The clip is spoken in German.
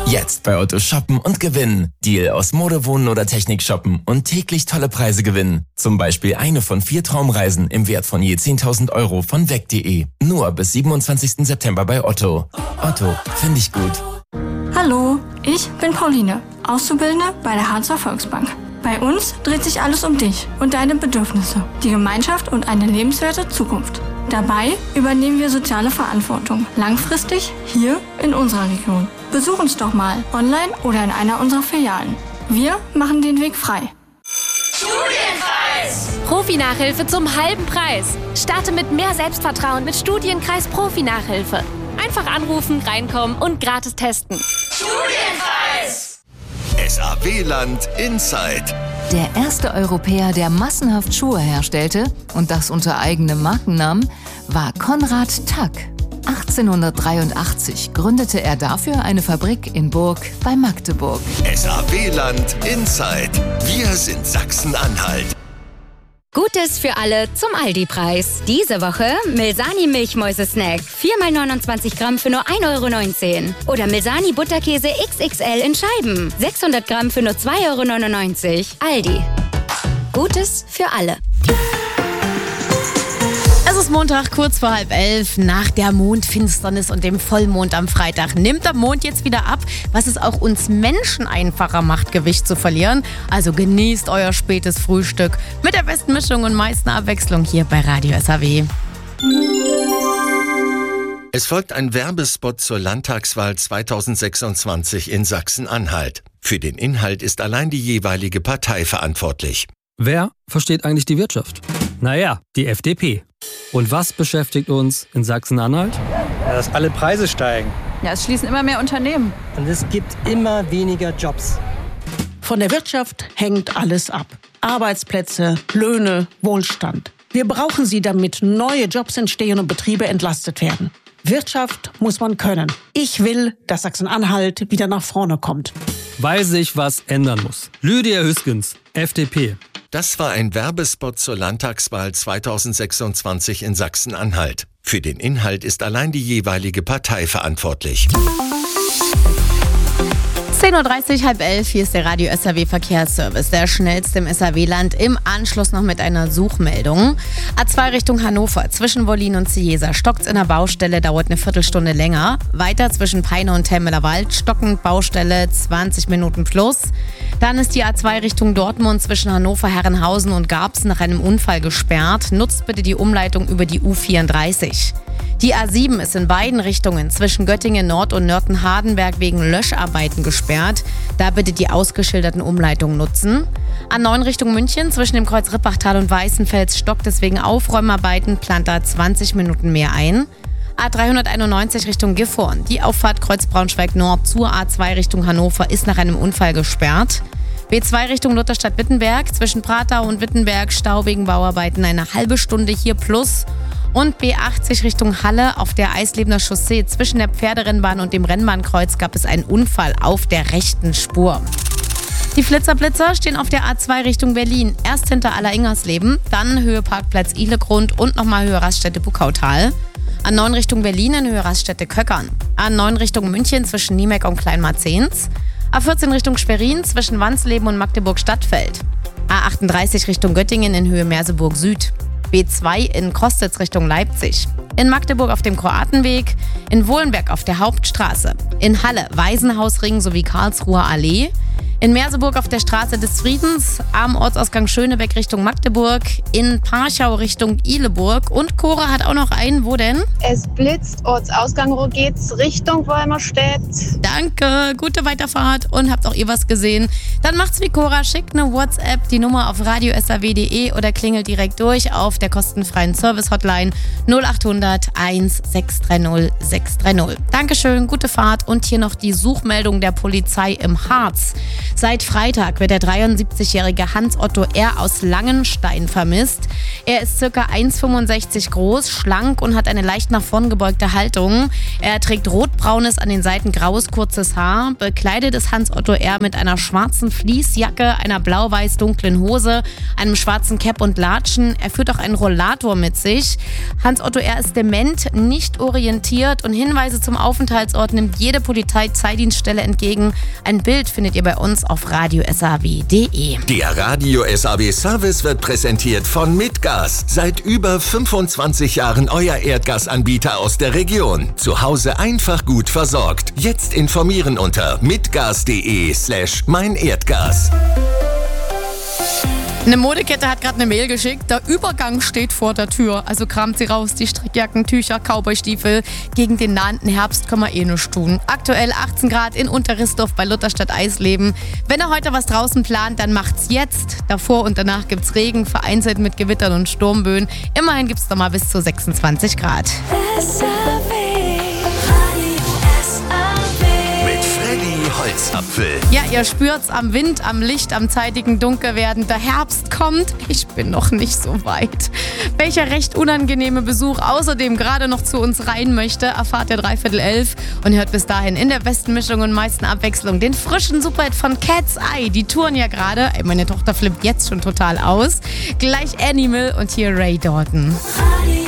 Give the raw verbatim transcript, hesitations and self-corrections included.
Jetzt bei Otto shoppen und gewinnen. Deal aus Mode, Wohnen oder Technik shoppen und täglich tolle Preise gewinnen. Zum Beispiel eine von vier Traumreisen im Wert von je zehntausend Euro von weg punkt de. Nur bis siebenundzwanzigsten September bei Otto. Otto, finde ich gut. Hallo, ich bin Pauline, Auszubildende bei der Harzer Volksbank. Bei uns dreht sich alles um dich und deine Bedürfnisse, die Gemeinschaft und eine lebenswerte Zukunft. Dabei übernehmen wir soziale Verantwortung, langfristig hier in unserer Region. Besuch uns doch mal online oder in einer unserer Filialen. Wir machen den Weg frei. Studienkreis! Profi-Nachhilfe zum halben Preis. Starte mit mehr Selbstvertrauen mit Studienkreis Profi-Nachhilfe. Einfach anrufen, reinkommen und gratis testen. Studienkreis! S A W-Land Inside. Der erste Europäer, der massenhaft Schuhe herstellte, und das unter eigenem Markennamen, war Konrad Tack. achtzehnhundertdreiundachtzig gründete er dafür eine Fabrik in Burg bei Magdeburg. S A W-Land Inside. Wir sind Sachsen-Anhalt. Gutes für alle zum Aldi-Preis. Diese Woche Milsani Milchmäuse-Snack. vier mal neunundzwanzig Gramm für nur ein Euro neunzehn. Oder Milsani Butterkäse X X L in Scheiben. sechshundert Gramm für nur zwei Euro neunundneunzig. Aldi. Gutes für alle. Es ist Montag, kurz vor halb elf. Nach der Mondfinsternis und dem Vollmond am Freitag nimmt der Mond jetzt wieder ab, was es auch uns Menschen einfacher macht, Gewicht zu verlieren. Also genießt euer spätes Frühstück mit der besten Mischung und meisten Abwechslung hier bei Radio S A W. Es folgt ein Werbespot zur Landtagswahl zweitausendsechsundzwanzig in Sachsen-Anhalt. Für den Inhalt ist allein die jeweilige Partei verantwortlich. Wer versteht eigentlich die Wirtschaft? Naja, die F D P. Und was beschäftigt uns in Sachsen-Anhalt? Ja, dass alle Preise steigen. Ja, es schließen immer mehr Unternehmen. Und es gibt immer weniger Jobs. Von der Wirtschaft hängt alles ab. Arbeitsplätze, Löhne, Wohlstand. Wir brauchen sie, damit neue Jobs entstehen und Betriebe entlastet werden. Wirtschaft muss man können. Ich will, dass Sachsen-Anhalt wieder nach vorne kommt. Weil sich was ändern muss. Lydia Hüskens, F D P. Das war ein Werbespot zur Landtagswahl zweitausendsechsundzwanzig in Sachsen-Anhalt. Für den Inhalt ist allein die jeweilige Partei verantwortlich. zehn Uhr dreißig, halb elf, hier ist der Radio S A W Verkehrsservice, der schnellste im S A W-Land, im Anschluss noch mit einer Suchmeldung. A zwei Richtung Hannover, zwischen Wollin und Ciesa, stockt's in der Baustelle, dauert eine Viertelstunde länger. Weiter zwischen Peine und Temmeler Wald, stockend Baustelle, zwanzig Minuten plus. Dann ist die A zwei Richtung Dortmund zwischen Hannover, Herrenhausen und Garbsen nach einem Unfall gesperrt. Nutzt bitte die Umleitung über die U vierunddreißig. Die A sieben ist in beiden Richtungen zwischen Göttingen Nord und Nörten-Hardenberg wegen Löscharbeiten gesperrt. Da bitte die ausgeschilderten Umleitungen nutzen. A neun Richtung München zwischen dem Kreuz Rippachtal und Weißenfels stockt es wegen Aufräumarbeiten, plant da zwanzig Minuten mehr ein. A dreihunderteinundneunzig Richtung Gifhorn. Die Auffahrt Kreuz Braunschweig Nord zur A zwei Richtung Hannover ist nach einem Unfall gesperrt. B zwei Richtung Lutherstadt-Wittenberg, zwischen Pratau und Wittenberg Stau wegen Bauarbeiten eine halbe Stunde hier plus. Und B achtzig Richtung Halle auf der Eislebener Chaussee zwischen der Pferderennbahn und dem Rennbahnkreuz gab es einen Unfall auf der rechten Spur. Die Flitzerblitzer stehen auf der A zwei Richtung Berlin, erst hinter Aller-Ingersleben, dann Höhe Parkplatz Ihlegrund und nochmal Höhe Raststätte Buckautal. A neun Richtung Berlin in Höhe Raststätte Köckern. A neun Richtung München zwischen Niemeck und Kleinmarzens. A vierzehn Richtung Schwerin zwischen Wansleben und Magdeburg-Stadtfeld. A achtunddreißig Richtung Göttingen in Höhe Merseburg Süd. B zwei in Krostitz Richtung Leipzig. In Magdeburg auf dem Kroatenweg. In Wohlenberg auf der Hauptstraße. In Halle Waisenhausring sowie Karlsruher Allee. In Merseburg auf der Straße des Friedens, am Ortsausgang Schönebeck Richtung Magdeburg, in Parchau Richtung Ihleburg und Cora hat auch noch einen, wo denn? Es blitzt, Ortsausgang geht's Richtung Wolmerstedt. Danke, gute Weiterfahrt und habt auch ihr was gesehen? Dann macht's wie Cora, schickt eine WhatsApp, die Nummer auf radio s a w punkt de oder klingelt direkt durch auf der kostenfreien Service-Hotline null achthundert eins sechs drei null sechs drei null. Dankeschön, gute Fahrt und hier noch die Suchmeldung der Polizei im Harz. Seit Freitag wird der dreiundsiebzigjährige Hans-Otto R. aus Langenstein vermisst. Er ist ca. eins Komma fünfundsechzig groß, schlank und hat eine leicht nach vorn gebeugte Haltung. Er trägt rotbraunes, an den Seiten graues, kurzes Haar. Bekleidet ist Hans-Otto R. mit einer schwarzen Fleecejacke, einer blau-weiß-dunklen Hose, einem schwarzen Cap und Latschen. Er führt auch einen Rollator mit sich. Hans-Otto R. ist dement, nicht orientiert und Hinweise zum Aufenthaltsort nimmt jede Polizeidienststelle entgegen. Ein Bild findet ihr bei uns auf radio s a w punkt d e. Der Radio S A W Service wird präsentiert von Mitgas. Seit über fünfundzwanzig Jahren euer Erdgasanbieter aus der Region. Zu Hause einfach gut versorgt. Jetzt informieren unter mitgas.de slash mein Erdgas. Eine Modekette hat gerade eine Mail geschickt, der Übergang steht vor der Tür. Also kramt sie raus, die Strickjacken, Tücher, Cowboystiefel. Gegen den nahenden Herbst kann man eh nichts tun. Aktuell achtzehn Grad in Unterrissdorf bei Lutherstadt Eisleben. Wenn ihr heute was draußen plant, dann macht's jetzt. Davor und danach gibt's Regen, vereinzelt mit Gewittern und Sturmböen. Immerhin gibt's noch mal bis zu sechsundzwanzig Grad. Holzapfel. Ja, ihr spürt's am Wind, am Licht, am zeitigen Dunkelwerden. Der Herbst kommt. Ich bin noch nicht so weit. Welcher recht unangenehme Besuch außerdem gerade noch zu uns rein möchte, erfahrt ihr dreiviertel elf und hört bis dahin in der besten Mischung und meisten Abwechslung den frischen Superhit von Cat's Eye. Die touren ja gerade. Meine Tochter flippt jetzt schon total aus. Gleich Animal und hier Ray Dalton. Radio